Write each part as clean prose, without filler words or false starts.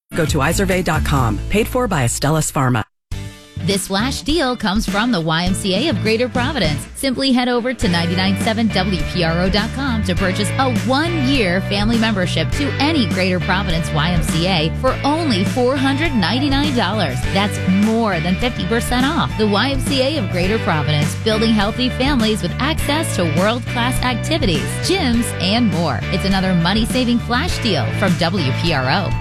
Go to Izervay.com. Paid for by Astellas Pharma. This flash deal comes from the YMCA of Greater Providence. Simply head over to 997WPRO.com to purchase a 1-year family membership to any Greater Providence YMCA for only $499. That's more than 50% off. The YMCA of Greater Providence, building healthy families with access to world-class activities, gyms, and more. It's another money-saving flash deal from WPRO.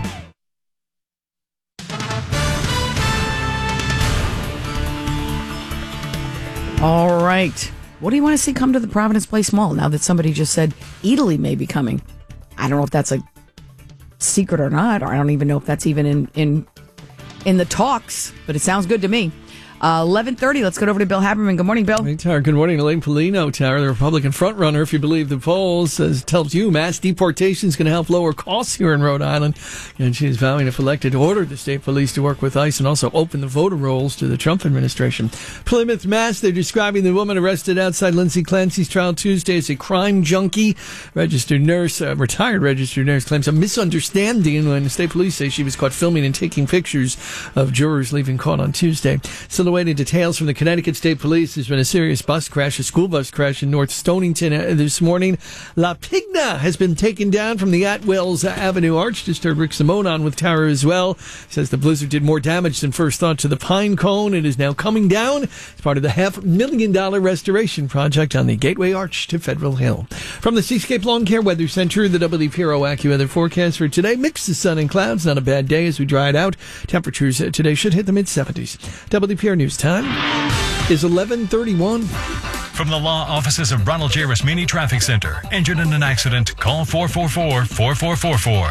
All right. What do you want to see come to the Providence Place Mall now that somebody just said Italy may be coming? I don't know if that's a secret or not, or I don't even know if that's even in the talks, but it sounds good to me. 11:30. Let's go over to Bill Haberman. Good morning, Bill. Hey, Tara. Good morning. Elaine Polino, Tara, the Republican frontrunner, if you believe the polls, tells you mass deportation is going to help lower costs here in Rhode Island. And she's vowing, if elected, to order the state police to work with ICE and also open the voter rolls to the Trump administration. Plymouth, Mass. They're describing the woman arrested outside Lindsay Clancy's trial Tuesday as a crime junkie. Registered nurse, retired registered nurse, claims a misunderstanding when the state police say she was caught filming and taking pictures of jurors leaving court on Tuesday. Awaiting details from the Connecticut State Police. There's been a serious bus crash, a school bus crash in North Stonington this morning. La Pigna has been taken down from the Atwells Avenue Arch. Just heard Rick Simone on with Tara as well. Says the blizzard did more damage than first thought to the pine cone. It is now coming down as part of the $500,000 restoration project on the Gateway Arch to Federal Hill. From the Seascape Lawn Care Weather Center, the WPRO AccuWeather forecast for today. Mix of sun and clouds. Not a bad day as we dry it out. Temperatures today should hit the mid-70s. WPRO News time is 11:31. From the law offices of Ronald J. Rasmini Traffic Center. Injured in an accident? Call 444-4444.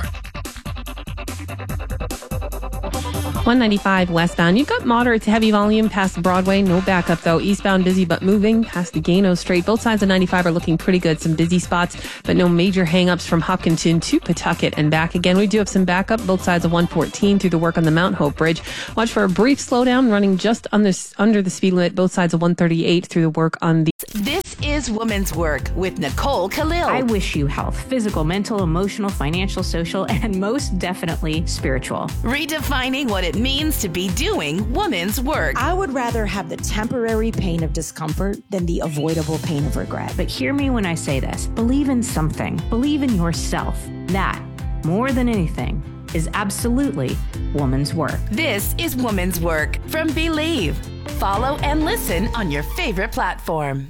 195 westbound. You've got moderate to heavy volume past Broadway. No backup, though. Eastbound busy but moving past the Gano Strait. Both sides of 95 are looking pretty good. Some busy spots, but no major hangups from Hopkinton to Pawtucket and back again. We do have some backup both sides of 114 through the work on the Mount Hope Bridge. Watch for a brief slowdown running just under the speed limit. Both sides of 138 through the work on the... This is Women's Work with Nicole Khalil. I wish you health, physical, mental, emotional, financial, social, and most definitely spiritual. Redefining what it means to be doing women's work. I would rather have the temporary pain of discomfort than the avoidable pain of regret. But hear me when I say this. Believe in something. Believe in yourself. That, more than anything, is absolutely woman's work. This is Women's Work from Believe. Follow and listen on your favorite platform.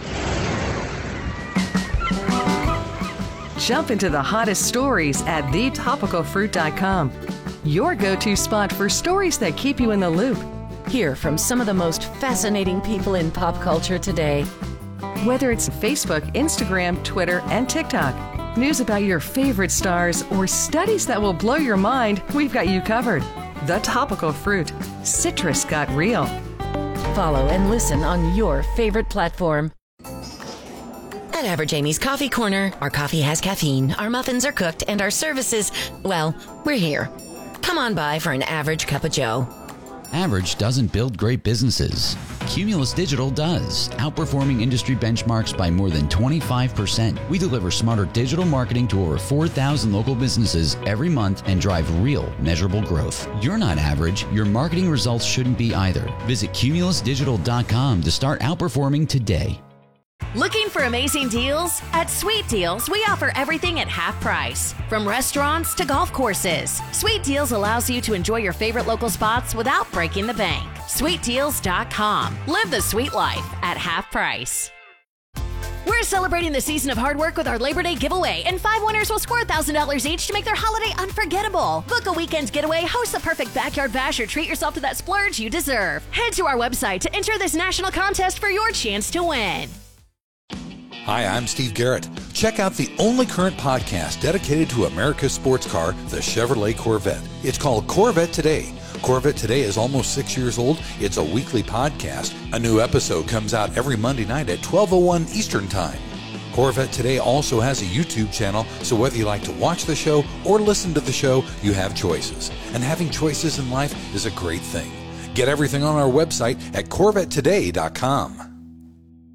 Jump into the hottest stories at thetopicalfruit.com. Your go-to spot for stories that keep you in the loop. Hear from some of the most fascinating people in pop culture today. Whether it's Facebook, Instagram, Twitter, and TikTok, news about your favorite stars, or studies that will blow your mind, we've got you covered. The Topical Fruit. Citrus got real. Follow and listen on your favorite platform. At Average Amy's Coffee Corner, our coffee has caffeine, our muffins are cooked, and our services, well, we're here. Come on by for an average cup of joe. Average doesn't build great businesses. Cumulus Digital does, outperforming industry benchmarks by more than 25%. We deliver smarter digital marketing to over 4,000 local businesses every month and drive real, measurable growth. You're not average. Your marketing results shouldn't be either. Visit cumulusdigital.com to start outperforming today. Looking for amazing deals? At Sweet Deals, we offer everything at half price. From restaurants to golf courses, Sweet Deals allows you to enjoy your favorite local spots without breaking the bank. SweetDeals.com. Live the sweet life at half price. We're celebrating the season of hard work with our Labor Day giveaway, and 5 winners will score $1,000 each to make their holiday unforgettable. Book a weekend getaway, host a perfect backyard bash, or treat yourself to that splurge you deserve. Head to our website to enter this national contest for your chance to win. Hi, I'm Steve Garrett. Check out the only current podcast dedicated to America's sports car, the Chevrolet Corvette. It's called Corvette Today. Corvette Today is almost 6 years old. It's a weekly podcast. A new episode comes out every Monday night at 12:01 Eastern Time. Corvette Today also has a YouTube channel, so whether you like to watch the show or listen to the show, you have choices. And having choices in life is a great thing. Get everything on our website at CorvetteToday.com.